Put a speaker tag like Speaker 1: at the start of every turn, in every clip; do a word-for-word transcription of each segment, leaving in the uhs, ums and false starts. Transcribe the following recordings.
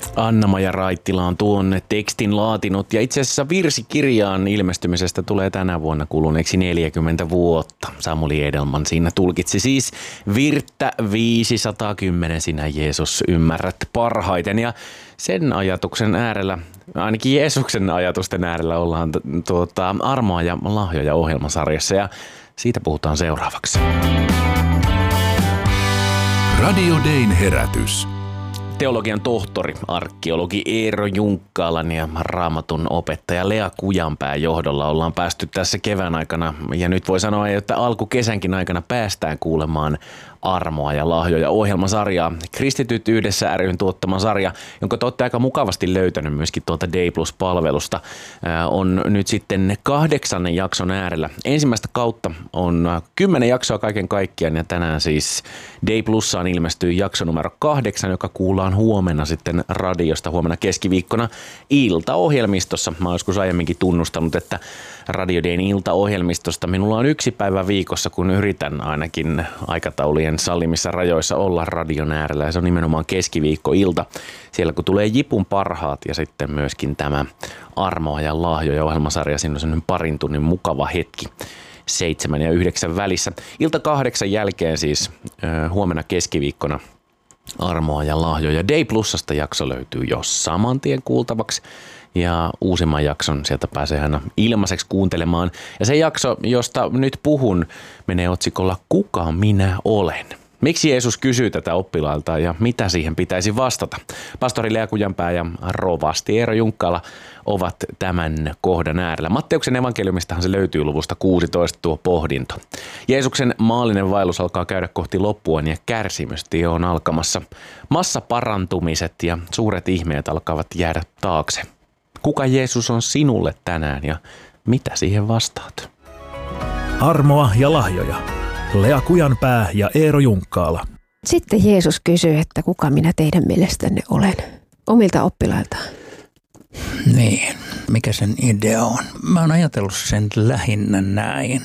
Speaker 1: Anna-Maja Raittila on tuon tekstin laatinut ja itse asiassa virsikirjaan ilmestymisestä tulee tänä vuonna kuluneeksi neljäkymmentä vuotta. Samuli Edelman siinä tulkitsi siis virttä viisisataakymmenen sinä Jeesus ymmärrät parhaiten ja sen ajatuksen äärellä, ainakin Jeesuksen ajatusten äärellä ollaan tuota, Armoa ja lahjoja ohjelmasarjassa ja siitä puhutaan seuraavaksi.
Speaker 2: Radio Dayn herätys.
Speaker 1: Teologian tohtori, arkeologi Eero Junkkaalan ja Raamatun opettaja Lea Kujanpää johdolla ollaan päästy tässä kevään aikana. Ja nyt voi sanoa, että alkukesänkin aikana päästään kuulemaan Armoa ja lahjoja ohjelmasarjaa. Kristityt yhdessä ry:n tuottama sarja, jonka te olette aika mukavasti löytänyt myöskin tuolta Day Plus-palvelusta, on nyt sitten kahdeksannen jakson äärellä. Ensimmäistä kautta on kymmenen jaksoa kaiken kaikkiaan ja tänään siis Day Plussaan ilmestyy jakso numero kahdeksan, joka kuullaan huomenna sitten radiosta huomenna keskiviikkona iltaohjelmistossa. Mä oon joskus aiemminkin tunnustanut, että Radio Dayn iltaohjelmistosta minulla on yksi päivä viikossa, kun yritän ainakin aikataulujen sallimissa rajoissa olla radion äärellä. Ja se on nimenomaan keskiviikkoilta, siellä kun tulee Jipun parhaat ja sitten myöskin tämä Armoa ja lahjoja ohjelmasarja. Siinä on sellainen parin tunnin mukava hetki seitsemän ja yhdeksän välissä. Ilta kahdeksan jälkeen siis äh, huomenna keskiviikkona Armoa ja lahjoja. Day Plusasta jakso löytyy jo saman tien kuultavaksi. Ja uusimman jakson sieltä pääsee aina ilmaiseksi kuuntelemaan. Ja se jakso, josta nyt puhun, menee otsikolla Kuka minä olen? Miksi Jeesus kysyy tätä oppilailta ja mitä siihen pitäisi vastata? Pastori Lea Kujanpää ja rovasti Eero Junkkaala ovat tämän kohdan äärellä. Matteuksen evankeliumistahan se löytyy luvusta kuusitoista tuo pohdinto. Jeesuksen maallinen vaellus alkaa käydä kohti loppuaan ja kärsimystie on alkamassa. Massaparantumiset ja suuret ihmeet alkavat jäädä taakse. Kuka Jeesus on sinulle tänään ja mitä siihen vastaat?
Speaker 3: Armoa ja lahjoja. Lea Kujanpää ja Eero Junkkaala.
Speaker 4: Sitten Jeesus kysyy, että kuka minä teidän mielestänne olen? Omilta oppilailtaan.
Speaker 5: Niin, mikä sen idea on? Mä oon ajatellut sen lähinnä näin,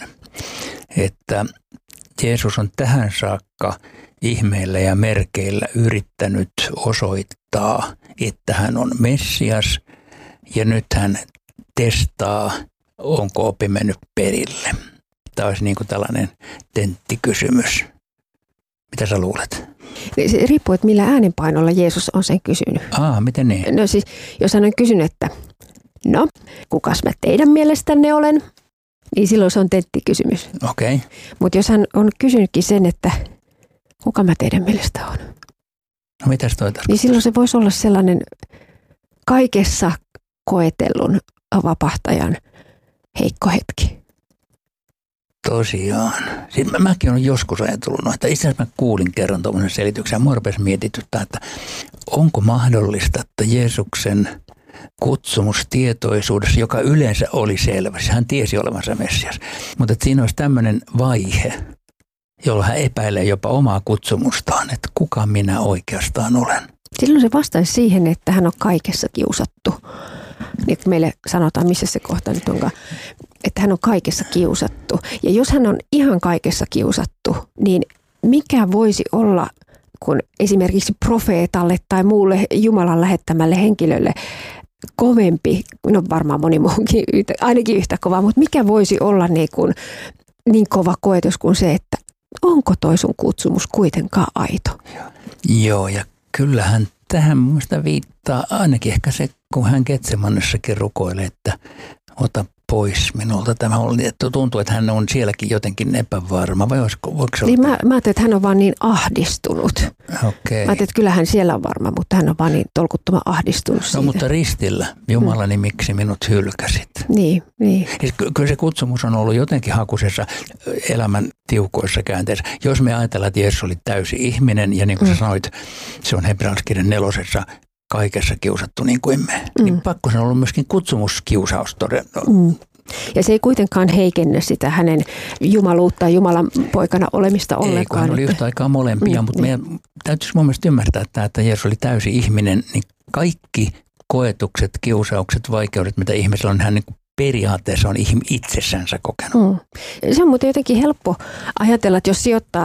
Speaker 5: että Jeesus on tähän saakka ihmeillä ja merkeillä yrittänyt osoittaa, että hän on Messias ja nyt hän testaa, onko oppi mennyt perille. Tämä olisi niin kuin tällainen tenttikysymys. Mitä sä luulet?
Speaker 4: Se riippuu, että millä äänenpainolla Jeesus on sen kysynyt.
Speaker 5: Aa, miten niin?
Speaker 4: No siis, jos hän on kysynyt, että no, kukas mä teidän mielestänne olen, niin silloin se on tenttikysymys.
Speaker 5: Okei. Okay.
Speaker 4: Mutta jos hän on kysynytkin sen, että kuka mä teidän mielestä on,
Speaker 5: no mitäs toi tarkoittaa?
Speaker 4: Niin silloin se voisi olla sellainen kaikessa koetellun vapahtajan heikko hetki.
Speaker 5: Tosiaan. Sitten mä, mäkin olen joskus ajatellut, no, että itse asiassa mä kuulin kerran tuommoisen selityksen ja mua rupesi mietityttää, että onko mahdollista, että Jeesuksen kutsumustietoisuudessa, joka yleensä oli selvä, hän tiesi olevansa Messias, mutta että siinä olisi tämmöinen vaihe, jolloin hän epäilee jopa omaa kutsumustaan, että kuka minä oikeastaan olen.
Speaker 4: Silloin se vastaisi siihen, että hän on kaikessa kiusattu. Niin meille sanotaan, missä se kohta nyt onkaan, että hän on kaikessa kiusattu. Ja jos hän on ihan kaikessa kiusattu, niin mikä voisi olla, kun esimerkiksi profeetalle tai muulle Jumalan lähettämälle henkilölle kovempi, no varmaan moni muukin, ainakin yhtä kova, mutta mikä voisi olla niin, kuin, niin kova koetus kuin se, että onko toi sun kutsumus kuitenkaan aito?
Speaker 5: Joo, ja kyllähän tähän muista viittaa ainakin ehkä se, kun hän Getsemanessakin rukoilee, että ota pois minulta. Tämä oli, että tuntuu, että hän on sielläkin jotenkin epävarma. Vai olisiko, voiko se
Speaker 4: niin mä, mä ajattelin, että hän on vaan niin ahdistunut.
Speaker 5: Okay.
Speaker 4: Mä ajattelin, että kyllähän siellä on varma, mutta hän on vaan niin tolkuttoman ahdistunut
Speaker 5: no,
Speaker 4: siitä.
Speaker 5: mutta ristillä, Jumalani, miksi minut hylkäsit?
Speaker 4: Niin, niin.
Speaker 5: Kyllä se kutsumus on ollut jotenkin hakusessa elämän tiukoissa käänteissä. Jos me ajatellaan, että Jeesus oli täysi ihminen ja niin kuin mm. sä sanoit, se on hebrealaiskirjan nelosessa kaikessa kiusattu niin kuin me. Mm. Niin pakko sen on ollut myöskin kutsumuskiusaus todella. Mm.
Speaker 4: Ja se ei kuitenkaan heikennä sitä hänen jumaluutta ja Jumalan poikana olemista ollenkaan.
Speaker 5: Ei, kun hän oli yhtä aikaa molempia, mm, mutta niin. Meidän täytyisi mun mielestä ymmärtää, että, että Jeesus oli täysi ihminen, niin kaikki koetukset, kiusaukset, vaikeudet, mitä ihmisellä on, hän niin kuin periaatteessa on itsessänsä kokenut.
Speaker 4: Mm. Se on muuten jotenkin helppo ajatella, että jos sijoittaa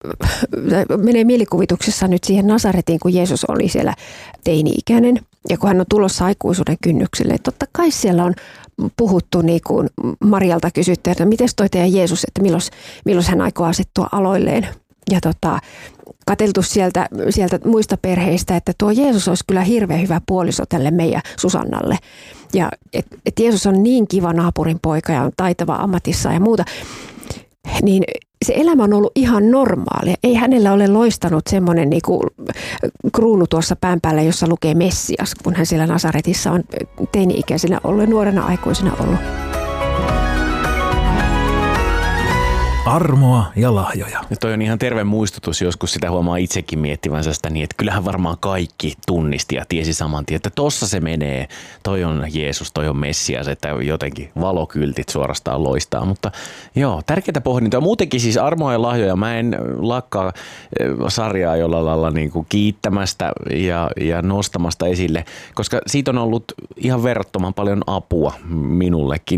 Speaker 4: menee mielikuvituksessa nyt siihen Nasaretiin, kun Jeesus oli siellä teini-ikäinen ja kun hän on tulossa aikuisuuden kynnykselle. Totta kai siellä on puhuttu, niin kuin Marialta kysyttiin, että miten toi teidän Jeesus, että milloin, milloin hän aikoo asettua aloilleen. Ja tota, katseltu sieltä, sieltä muista perheistä, että tuo Jeesus olisi kyllä hirveän hyvä puoliso tälle meidän Susannalle. Ja että et Jeesus on niin kiva naapurin poika ja on taitava ammatissa ja muuta. Niin se elämä on ollut ihan normaalia. Ei hänellä ole loistanut semmoinen niinku kruunu tuossa pään päällä, jossa lukee Messias, kun hän siellä Nasaretissa on teini-ikäisenä ollut, nuorena aikuisena ollut.
Speaker 3: Armoa ja lahjoja.
Speaker 1: Ja toi on ihan terve muistutus, joskus sitä huomaa itsekin miettivänsä sitä niin, että kyllähän varmaan kaikki tunnisti ja tiesi saman tien, että tossa se menee, toi on Jeesus, toi on Messias, että jotenkin valokyltit suorastaan loistaa. Mutta joo, tärkeää pohdintaa. Muutenkin siis armoa ja lahjoja, mä en lakkaa sarjaa jollain lailla niin kuin kiittämästä ja, ja nostamasta esille, koska siitä on ollut ihan verrattoman paljon apua minullekin.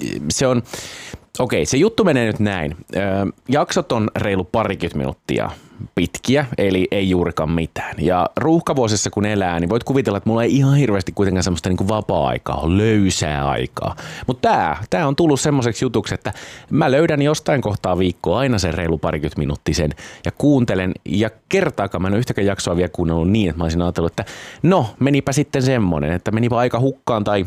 Speaker 1: Se on... Okei, se juttu menee nyt näin. Jaksot on reilu parikymmentä minuuttia pitkiä, eli ei juurikaan mitään. Ja ruuhkavuosissa kun elää, niin voit kuvitella, että mulla ei ihan hirveästi kuitenkaan semmoista niin kuin vapaa-aikaa, löysää aikaa. Mutta tää, tää on tullut semmoiseksi jutuksi, että mä löydän jostain kohtaa viikkoa aina sen reilu parikymmentä minuuttisen ja kuuntelen. Ja kertaakaan mä en ole yhtäkään jaksoa vielä kuunnellut niin, että mä olisin ajatellut, että no, menipä sitten semmoinen, että menipä aika hukkaan tai...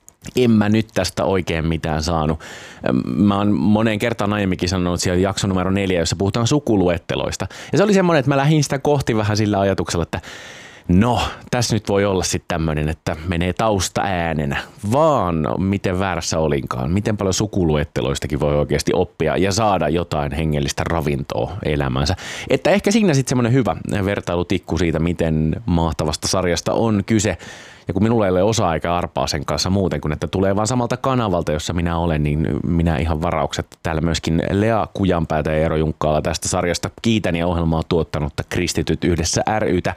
Speaker 1: En mä nyt tästä oikein mitään saanut. Mä oon moneen kertaan aiemminkin sanonut siellä jakso numero neljä, jossa puhutaan sukuluetteloista. Ja se oli semmoinen, että mä lähdin sitä kohti vähän sillä ajatuksella, että no, tässä nyt voi olla sitten tämmöinen, että menee tausta äänenä, vaan miten väärässä olinkaan. Miten paljon sukuluetteloistakin voi oikeasti oppia ja saada jotain hengellistä ravintoa elämänsä. Että ehkä siinä sitten semmoinen hyvä vertailutikku siitä, miten mahtavasta sarjasta on kyse. Ja kun minulla ei ole osa-aikaa arpaa sen kanssa muuten kuin, että tulee vaan samalta kanavalta, jossa minä olen, niin minä ihan varaukset. Täällä myöskin Lea Kujanpäätä ja Eero Junkkaala tästä sarjasta kiitän ja ohjelmaa tuottanutta Kristityt yhdessä ry:tä.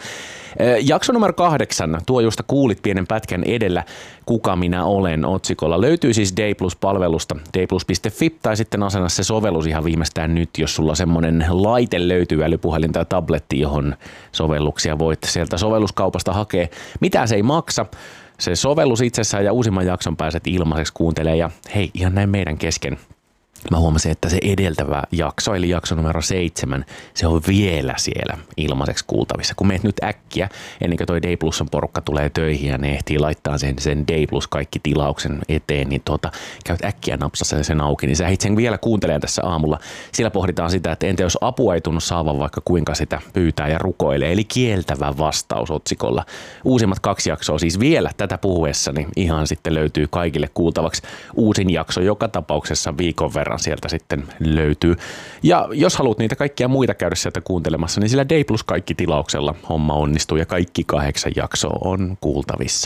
Speaker 1: Jakso numero kahdeksan, tuo josta kuulit pienen pätkän edellä, Kuka minä olen otsikolla, löytyy siis Day Plus-palvelusta, dayplus piste fi tai sitten asenna se sovellus ihan viimeistään nyt, jos sulla semmoinen laite löytyy, älypuhelin tai tabletti, johon sovelluksia voit sieltä sovelluskaupasta hakea. Mitään se ei maksa. Se sovellus itsessään ja uusimman jakson pääset ilmaiseksi kuuntelemaan ja hei, ihan näin meidän kesken. Mä huomasin, että se edeltävä jakso, eli jakso numero seitsemän, se on vielä siellä ilmaiseksi kuultavissa. Kun meet nyt äkkiä, ennen kuin toi Day Plusan porukka tulee töihin ja ne ehtii laittaa sen, sen Day Plus kaikki tilauksen eteen, niin tuota, käyt äkkiä napsassa sen auki, niin sä ehdit sen vielä kuuntelemaan tässä aamulla. Siellä pohditaan sitä, että entä jos apua ei tunnu saavan vaikka kuinka sitä pyytää ja rukoilee, eli kieltävä vastaus otsikolla. Uusimmat kaksi jaksoa siis vielä tätä puhuessani ihan sitten löytyy kaikille kuultavaksi. Uusin jakso joka tapauksessa viikon verran sieltä sitten löytyy. Ja jos haluat niitä kaikkia muita käydä sieltä kuuntelemassa, niin sillä Day Plus kaikki tilauksella homma onnistuu ja kaikki kahdeksan jaksoa on kuultavissa.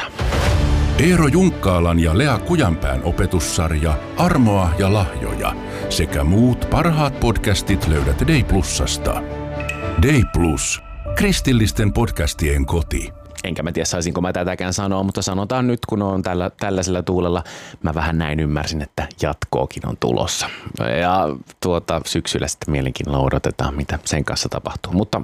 Speaker 2: Eero Junkkaalan ja Lea Kujanpään opetussarja Armoa ja lahjoja sekä muut parhaat podcastit löydät Day Plusasta. Day Plus. Kristillisten podcastien koti.
Speaker 1: Enkä mä tiedä, saisinko mä tätäkään sanoa, mutta sanotaan nyt, kun on tällä, tällaisella tuulella, mä vähän näin ymmärsin, että jatkookin on tulossa. Ja tuota, syksyllä sitten mielenkiinnolla odotetaan, mitä sen kanssa tapahtuu. Mutta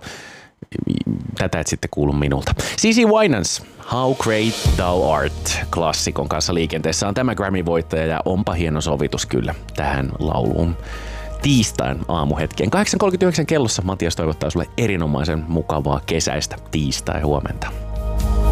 Speaker 1: tätä et sitten kuulu minulta. C C Winans, How Great Thou Art, klassikon kanssa liikenteessä on tämä Grammy-voittaja ja onpa hieno sovitus kyllä tähän lauluun. Tiistain aamuhetkeen. kahdeksan kolmekymmentäyhdeksän kellossa Matias toivottaa sulle erinomaisen mukavaa kesäistä tiistai huomenta.